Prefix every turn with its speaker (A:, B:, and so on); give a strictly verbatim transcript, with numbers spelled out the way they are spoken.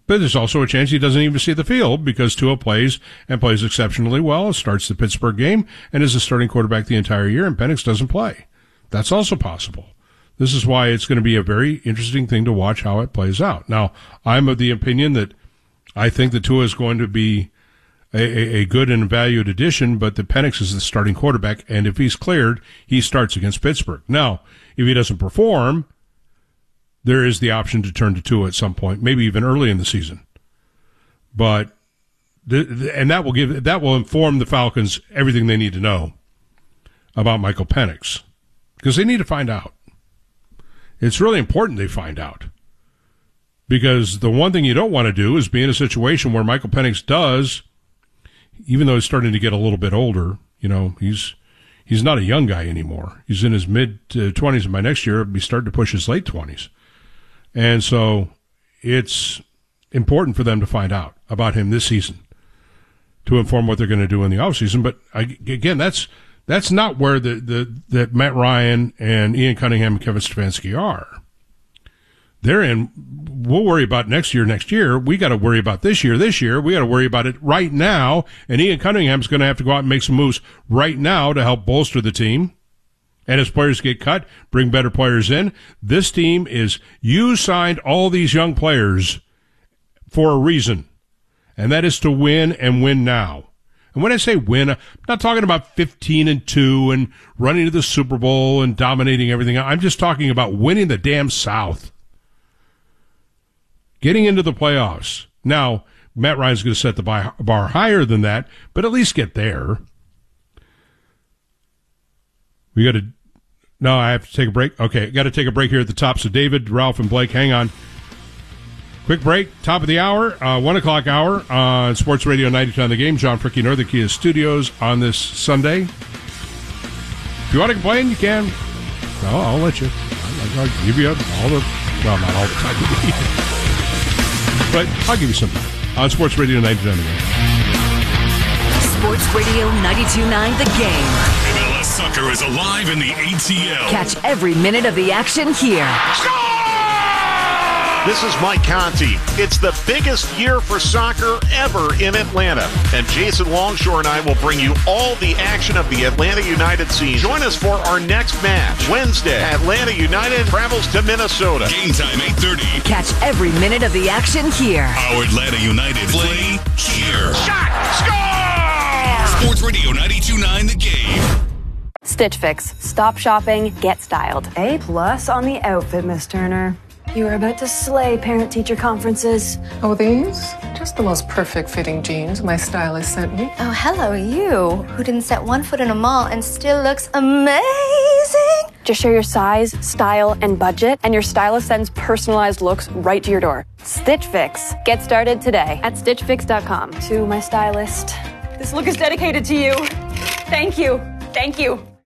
A: But there's also a chance he doesn't even see the field because Tua plays and plays exceptionally well, starts the Pittsburgh game, and is a starting quarterback the entire year, and Penix doesn't play. That's also possible. This is why it's going to be a very interesting thing to watch how it plays out. Now, I'm of the opinion that I think that Tua is going to be a, a, a good and valued addition, but that Penix is the starting quarterback, and if he's cleared, he starts against Pittsburgh. Now, if he doesn't perform, there is the option to turn to Tua at some point, maybe even early in the season. But the, the, and that will give that will inform the Falcons everything they need to know about Michael Penix, because they need to find out. It's really important they find out, because the one thing you don't want to do is be in a situation where Michael Penix does, even though he's starting to get a little bit older. You know, he's he's not a young guy anymore. He's in his mid twenties, and by next year he'll be starting to push his late twenties. And so it's important for them to find out about him this season to inform what they're going to do in the offseason. But I, again, that's that's not where the, the that Matt Ryan and Ian Cunningham and Kevin Stefanski are. They're in, we'll worry about next year, next year. We got to worry about this year, this year. We got to worry about it right now. And Ian Cunningham's going to have to go out and make some moves right now to help bolster the team. And as players get cut, bring better players in. This team is, you signed all these young players for a reason, and that is to win and win now. And when I say win, I'm not talking about fifteen and two and running to the Super Bowl and dominating everything. I'm just talking about winning the damn South. Getting into the playoffs. Now, Matt Ryan's going to set the bar higher than that, but at least get there. We got to, no, I have to take a break. Okay, got to take a break here at the top. So David, Ralph, and Blake, hang on. Quick break, top of the hour, uh, one o'clock hour on Sports Radio ninety-two on the Game. John Fricke, Northern Kia Studios on this Sunday. If you want to complain, you can. No, I'll let you. I'll, I'll give you all the, well, not all the time you need, but I'll give you some time on Sports Radio ninety-two on the Game.
B: Sports Radio ninety-two point nine The Game.
C: M L S Soccer is alive in the A T L.
B: Catch every minute of the action here.
C: Score!
D: This is Mike Conti. It's the biggest year for soccer ever in Atlanta. And Jason Longshore and I will bring you all the action of the Atlanta United season. Join us for our next match. Wednesday, Atlanta United travels to Minnesota.
C: Game time, eight thirty.
B: Catch every minute of the action here.
C: Our Atlanta United play here.
D: Shot! Score!
C: Sports Radio ninety-two point nine The Game.
E: Stitch Fix. Stop shopping, get styled.
F: A plus on the outfit, Miss Turner. You are about to slay parent-teacher conferences.
G: Oh, these? Just the most perfect fitting jeans my stylist sent me.
H: Oh, hello, you, who didn't set one foot in a mall and still looks amazing.
E: Just share your size, style, and budget, and your stylist sends personalized looks right to your door. Stitch Fix. Get started today at stitch fix dot com.
F: To my stylist. This look is dedicated to you. Thank you. Thank you.